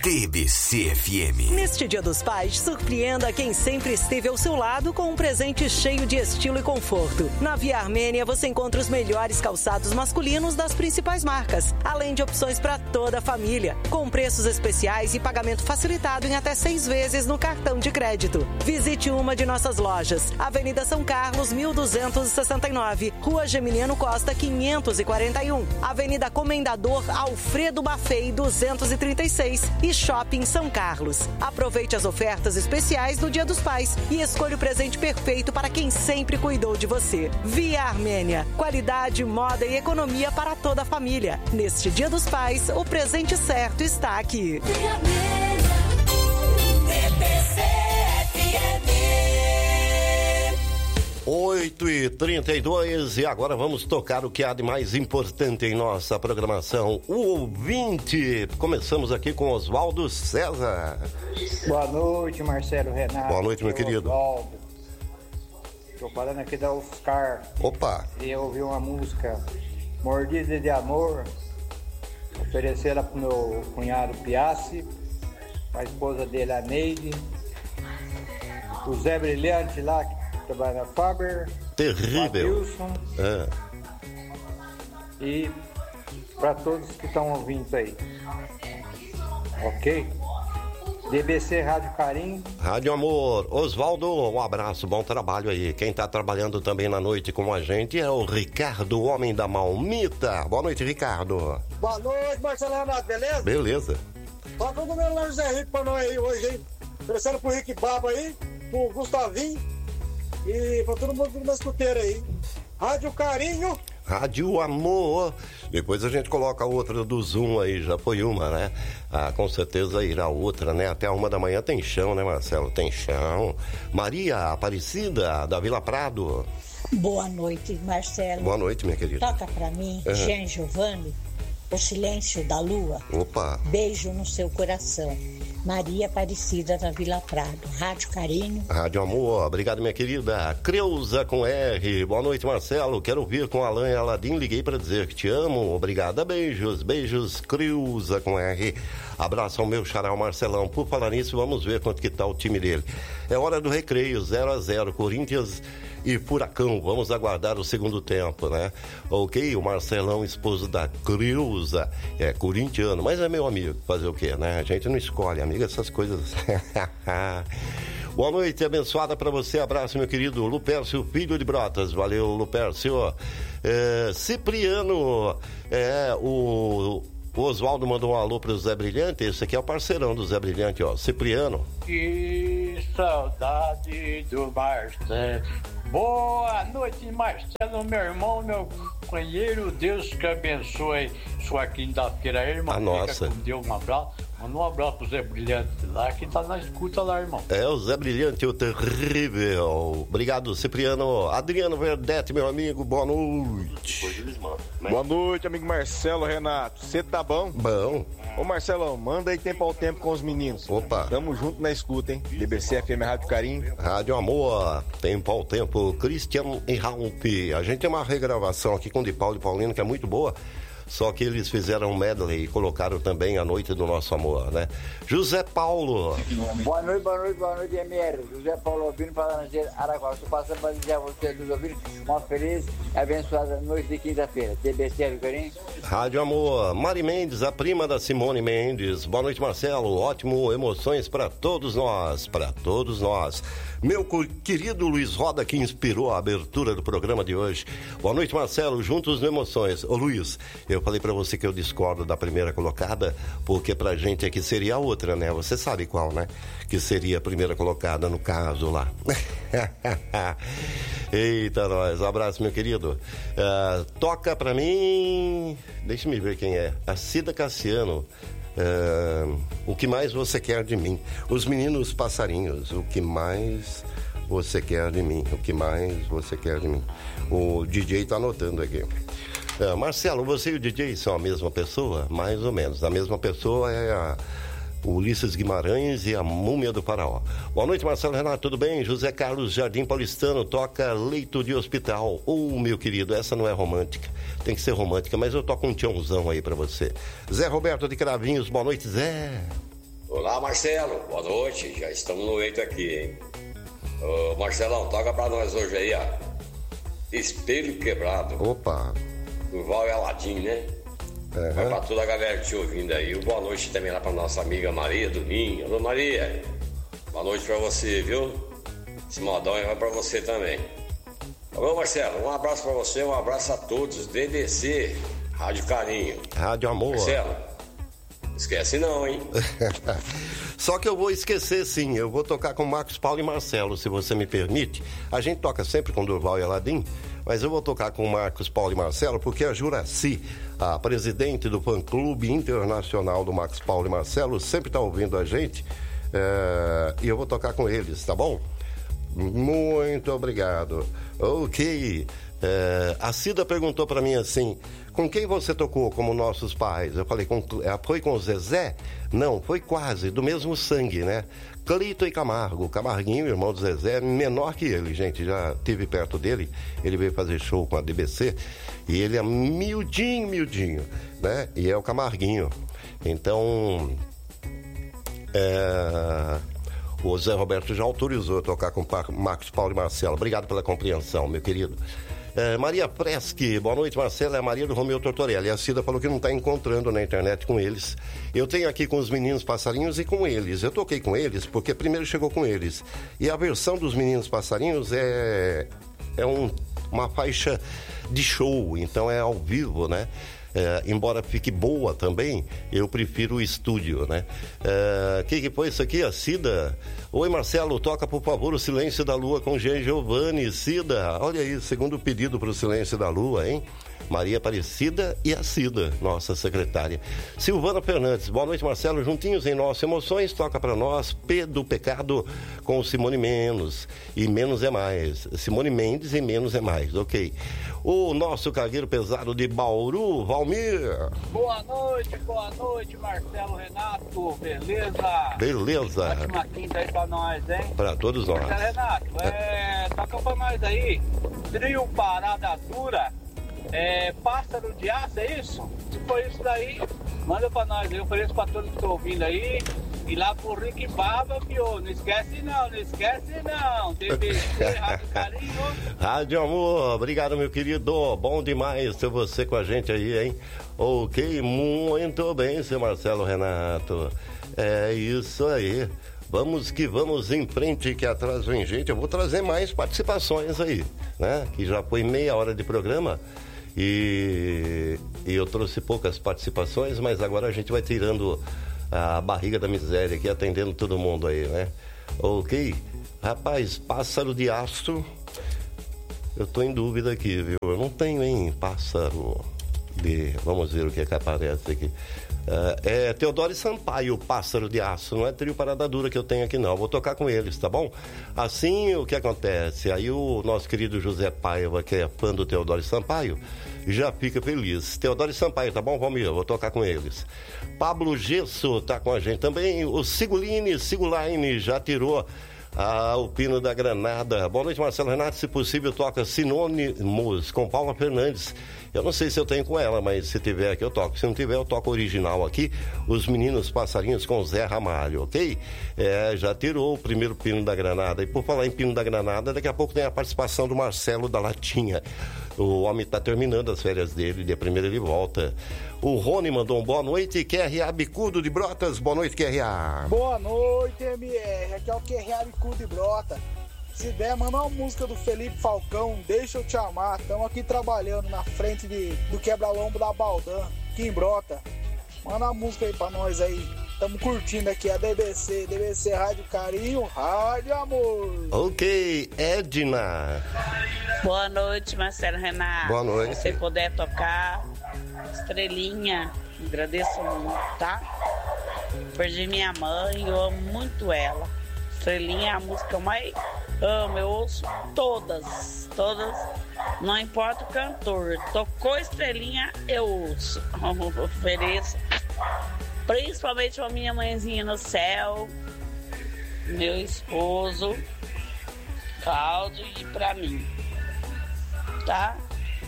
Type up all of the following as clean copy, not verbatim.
TBC FM. Neste Dia dos Pais, surpreenda quem sempre esteve ao seu lado com um presente cheio de estilo e conforto. Na Via Armênia você encontra os melhores calçados masculinos das principais marcas, além de opções para toda a família, com preços especiais e pagamento facilitado em até 6 vezes no cartão de crédito. Visite uma de nossas lojas: Avenida São Carlos, 1269, Rua Geminiano Costa, 541, Avenida Comendador Alfredo Bafei, 236 e Shopping São Carlos. Aproveite as ofertas especiais do Dia dos Pais e escolha o presente perfeito para quem sempre cuidou de você. Via Armênia, qualidade, moda e economia para toda a família. Neste Dia dos Pais, o presente certo está aqui. Via Armênia, TBC FM. 8h32 e agora vamos tocar o que há de mais importante em nossa programação. O ouvinte. Começamos aqui com Oswaldo César. Boa noite, Marcelo, Renato. Boa noite, meu querido. Oswaldo. Estou falando aqui da Oscar. Opa. E eu ouvi uma música, Mordida de Amor, oferecer ela pro meu cunhado Piassi, a esposa dele, a Neide, o Zé Brilhante lá, que trabalha na Faber. Terrível. Wilson. E para todos que estão ouvindo aí. Ok? DBC Rádio Carinho. Rádio Amor. Oswaldo, um abraço, bom trabalho aí. Quem tá trabalhando também na noite com a gente é o Ricardo, o homem da Malmita. Boa noite, Ricardo. Boa noite, Marcelo Renato, beleza? Beleza. Toca o número lá, José Rico, pra nós aí hoje, hein? Oferecendo pro Rick Baba aí, pro Gustavinho e pra todo mundo na escuteira aí. Rádio Carinho. Rádio Amor. Depois a gente coloca a outra do Zoom aí, já foi uma, né? Ah, com certeza irá outra, né? Até 1h tem chão, né, Marcelo? Tem chão. Maria Aparecida, da Vila Prado. Boa noite, Marcelo. Boa noite, minha querida. Toca pra mim, Jean Giovanni, O Silêncio da Lua. Opa. Beijo no seu coração. Maria Aparecida da Vila Prado. Rádio Carinho. Rádio Amor, obrigado, minha querida. Creuza com R. Boa noite, Marcelo. Quero ouvir com Alain e Aladim. Liguei pra dizer que te amo. Obrigada, beijos. Beijos, Creuza com R. Abraço ao meu xará, Marcelão. Por falar nisso, vamos ver quanto que tá o time dele. É hora do recreio, 0-0. Corinthians e Furacão. Vamos aguardar o segundo tempo, né? Ok, o Marcelão, esposo da Creuza, é corintiano, mas é meu amigo. Fazer o quê, né? A gente não escolhe, amigo, essas coisas. Boa noite, abençoada pra você. Abraço, meu querido Lupércio, filho de Brotas. Valeu, Lupércio. Cipriano, o Oswaldo mandou um alô pro Zé Brilhante. Esse aqui é o parceirão do Zé Brilhante, ó, Cipriano. Que saudade do Marcelo. Boa noite, Marcelo, meu irmão, meu companheiro. Deus que abençoe sua quinta-feira, irmão. A nossa. Com Deus, um abraço. Manda um abraço pro Zé Brilhante lá, que tá na escuta lá, irmão. É, o Zé Brilhante, o terrível. Obrigado, Cipriano. Adriano Verdete, meu amigo, boa noite. Boa noite, amigo Marcelo, Renato. Você tá bom? Bom. Ô, Marcelão, manda aí Tempo ao Tempo com os meninos. Opa. Tamo junto na escuta, hein? DBC FM Rádio Carinho. Rádio Amor, Tempo ao Tempo, Christian e Ralph. A gente tem uma regravação aqui com o de Paulo e Paulino que é muito boa. Só que eles fizeram um medley e colocaram também A Noite do Nosso Amor, né? José Paulo. Boa noite, MR. José Paulo Albino, falando de Araguá. Estou passando para dizer a você, dos ouvintes, uma feliz e abençoada noite de quinta-feira. TBC, do Carinho. Rádio Amor. Mari Mendes, a prima da Simone Mendes. Boa noite, Marcelo. Ótimo, emoções para todos nós. Meu querido Luiz Roda, que inspirou a abertura do programa de hoje. Boa noite, Marcelo. Juntos no Emoções. Ô, Luiz, eu falei pra você que eu discordo da primeira colocada, porque pra gente aqui seria a outra, né? Você sabe qual, né? Que seria a primeira colocada no caso lá. Eita, nós. Um abraço, meu querido. Toca pra mim... Deixa eu ver quem é. A Cida Cassiano. O que mais você quer de mim? Os Meninos Passarinhos. O que mais você quer de mim? O que mais você quer de mim? O DJ tá anotando aqui. Marcelo, você e o DJ são a mesma pessoa? Mais ou menos. A mesma pessoa é o Ulisses Guimarães e a Múmia do Faraó. Boa noite, Marcelo Renato, tudo bem? José Carlos Jardim Paulistano, toca Leito de Hospital. Meu querido, essa não é romântica. Tem que ser romântica, mas eu toco um tchãozão aí pra você. Zé Roberto de Cravinhos, boa noite, Zé. Olá, Marcelo. Boa noite. Já estamos no 8 aqui, hein? Ô, Marcelão, toca pra nós hoje aí, ó. Espelho Quebrado. Opa. Durval e Aladim, né? Uhum. Vai pra toda a galera te ouvindo aí. Boa noite também lá pra nossa amiga Maria do Ninho. Alô, Maria. Boa noite pra você, viu? Esse modão aí vai pra você também. Tá bom, Marcelo? Um abraço pra você, um abraço a todos. DDC, Rádio Carinho. Rádio Amor. Marcelo, esquece não, hein? Só que eu vou esquecer, sim. Eu vou tocar com Marcos Paulo e Marcelo, se você me permite. A gente toca sempre com Durval e Aladim, mas eu vou tocar com Marcos Paulo e Marcelo, porque a Juraci, a presidente do fã-clube internacional do Marcos Paulo e Marcelo, sempre está ouvindo a gente. E eu vou tocar com eles, tá bom? Muito obrigado. Ok. A Cida perguntou para mim assim: com quem você tocou como nossos pais? Eu falei, foi com o Zezé? Não, foi quase, do mesmo sangue, né? Cleito e Camargo. Camarguinho, irmão do Zezé, menor que ele, gente. Já estive perto dele. Ele veio fazer show com a DBC. E ele é miudinho, né? E é o Camarguinho. Então, o Zé Roberto já autorizou eu tocar com Marcos Paulo e Marcelo. Obrigado pela compreensão, meu querido. Maria Freschi, boa noite, Marcelo. É a Maria do Romeu Tortorelli. A Cida falou que não está encontrando na internet com eles. Eu tenho aqui com os meninos passarinhos e com eles. Eu toquei com eles porque primeiro chegou com eles. E a versão dos meninos passarinhos é uma faixa de show, então é ao vivo, né? Embora fique boa também, eu prefiro o estúdio, né? Que foi isso aqui? A Cida. Oi, Marcelo, toca por favor o Silêncio da Lua com Jean Giovanni. Cida, olha aí, segundo pedido para o Silêncio da Lua, hein? Maria Aparecida e a Cida, nossa secretária. Silvana Fernandes, boa noite, Marcelo. Juntinhos em Nossas Emoções, toca para nós P do Pecado com Simone Menos e Menos é Mais. Simone Mendes e Menos é Mais, ok. O nosso cargueiro pesado de Bauru, Valmir. Boa noite, Marcelo, Renato, beleza? Beleza. Ótima quinta aí pra nós, hein? Pra todos nós. Marcelo, Renato, toca pra nós aí. Trio Parada Dura. Pássaro de Aço, é isso? Se for isso daí, manda pra nós. Eu ofereço pra todos que estão ouvindo aí. E lá pro Rick Baba, Pio. Não esquece não. DBC, Rádio Carinho. Rádio Amor, obrigado, meu querido. Bom demais ter você com a gente aí, hein? Ok, muito bem, seu Marcelo Renato. É isso aí. Vamos que vamos em frente, que atrás vem gente. Eu vou trazer mais participações aí, né? Que já foi meia hora de programa. E eu trouxe poucas participações, mas agora a gente vai tirando a barriga da miséria aqui, atendendo todo mundo aí, né? Ok? Rapaz, Pássaro de Aço, eu tô em dúvida aqui, viu? Eu não tenho, hein? Pássaro de... Vamos ver o que é que aparece aqui. Teodoro e Sampaio, Pássaro de Aço. Não é Trio Parada Dura que eu tenho aqui, não. Vou tocar com eles, tá bom? Assim, o que acontece? Aí o nosso querido José Paiva, que é fã do Teodoro e Sampaio, já fica feliz. Teodoro e Sampaio, tá bom, Valmir? Vou tocar com eles. Pablo Gesso tá com a gente também. O Sigulaine já tirou o pino da granada. Boa noite, Marcelo Renato. Se possível, toca Sinônimos com Paula Fernandes. Eu não sei se eu tenho com ela, mas se tiver aqui eu toco. Se não tiver, eu toco original aqui. Os Meninos Passarinhos com Zé Ramalho, ok? Já tirou o primeiro pino da granada. E por falar em pino da granada, daqui a pouco tem a participação do Marcelo da Latinha. O homem está terminando as férias dele, dia 1º ele volta. O Rony mandou um boa noite. QRA Bicudo de Brotas. Boa noite, QRA. Boa noite, MR. Aqui é o QRA Bicudo de Brotas. Se der, manda uma música do Felipe Falcão, Deixa Eu Te Amar. Estamos aqui trabalhando na frente do quebra-lombo da Baldan, aqui em Brota. Manda uma música aí pra nós aí. Estamos curtindo aqui a DBC Rádio Carinho, Rádio Amor. Ok, Edna. Boa noite, Marcelo Renato. Boa noite. Se você puder tocar Estrelinha, agradeço muito, tá? Perdi minha mãe, eu amo muito ela. Estrelinha é a música que eu mais amo, eu ouço todas, não importa o cantor. Tocou Estrelinha, eu ouço. Eu ofereço principalmente pra minha mãezinha no céu, meu esposo, Cláudio, e pra mim, tá?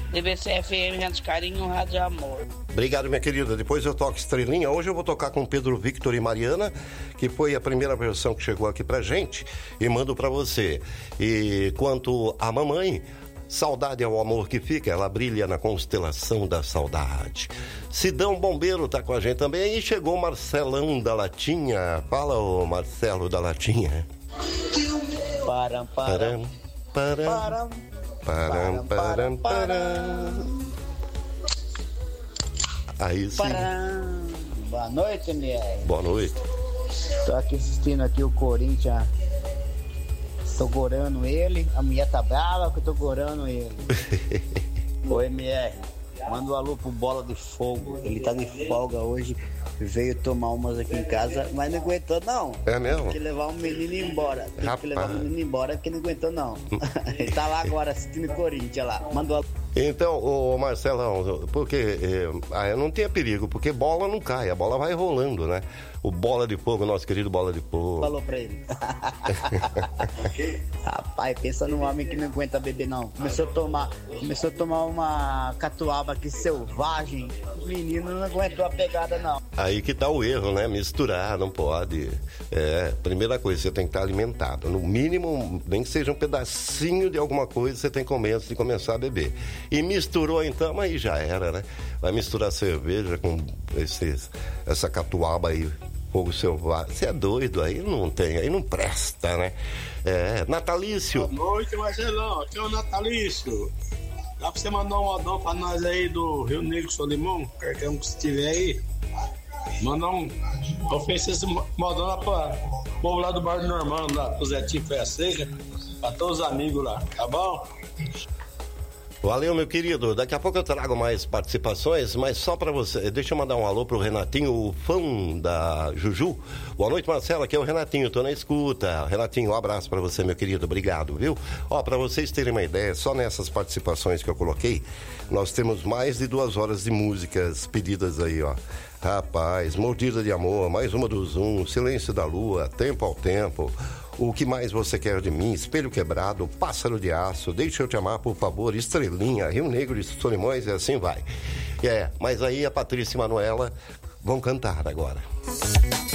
DBC FM, Rádio Carinho, Rádio Amor. Obrigado, minha querida. Depois eu toco Estrelinha. Hoje eu vou tocar com Pedro Victor e Mariana, que foi a primeira versão que chegou aqui pra gente, e mando pra você. E quanto à mamãe, saudade é o amor que fica, ela brilha na constelação da saudade. Sidão Bombeiro tá com a gente também. E chegou o Marcelão da Latinha. Fala, ô Marcelo da Latinha. Param. Aí sim. Boa noite, MR. Boa noite. Tô aqui assistindo aqui o Corinthians. Tô gorando ele. A mulher tá brava que eu tô gorando ele. Ô, MR, manda um alô pro Bola de Fogo. Ele tá de folga hoje. Veio tomar umas aqui em casa, mas não aguentou não. É mesmo? Tem que levar o menino embora. Tem que levar o menino embora porque não aguentou não. Ele tá lá agora assistindo o Corinthians lá. Mandou. Então, ô Marcelão, porque não tem perigo, porque bola não cai, a bola vai rolando, né? O Bola de Fogo, nosso querido Bola de Fogo. Falou pra ele. Rapaz, pensa num homem que não aguenta beber não. Começou a tomar uma catuaba aqui selvagem. O menino não aguentou a pegada não. Aí que tá o erro, né? Misturar, não pode. Primeira coisa, você tem que estar alimentado. No mínimo, nem que seja um pedacinho de alguma coisa, você tem que comer antes de começar a beber. E misturou então, aí já era, né? Vai misturar cerveja com essa catuaba aí, fogo selvagem. Você é doido, aí não tem, aí não presta, né? Natalício. Boa noite, Marcelão. Aqui é o Natalício. Dá pra você mandar um modão pra nós aí do Rio Negro Solimão? Qualquer um que estiver aí. Manda oferecer esse modão lá pra povo lá do Bar do Normando, lá pro Zetinho Fé Seca, pra todos os amigos lá, tá bom? Valeu, meu querido. Daqui a pouco eu trago mais participações, mas só pra você. Deixa eu mandar um alô pro Renatinho, o fã da Juju. Boa noite, Marcelo. Aqui é o Renatinho, tô na escuta. Renatinho, um abraço pra você, meu querido. Obrigado, viu? Pra vocês terem uma ideia, só nessas participações que eu coloquei, nós temos mais de 2 horas de músicas pedidas aí, ó. Rapaz, Mordida de Amor, mais uma do Zoom, Silêncio da Lua, Tempo ao Tempo. O que mais você quer de mim? Espelho Quebrado, Pássaro de Aço, Deixa eu te amar, por favor, Estrelinha, Rio Negro de Solimões e assim vai. Mas aí a Patrícia e a Manuela vão cantar agora.